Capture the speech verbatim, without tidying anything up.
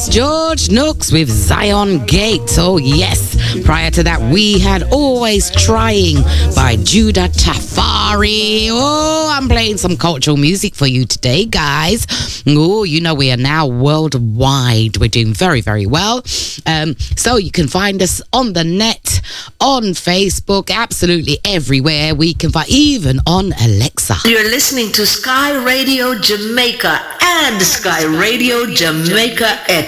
George Nooks with Zion Gate. Oh, yes. Prior to that, we had Always Trying by Judah Tafari. Oh, I'm playing some cultural music for you today, guys. Oh, you know we are now worldwide. We're doing very, very well. Um, so you can find us on the net, on Facebook, absolutely everywhere. We can find, even on Alexa. You're listening to Sky Radio Jamaica and Sky Radio Jamaica X.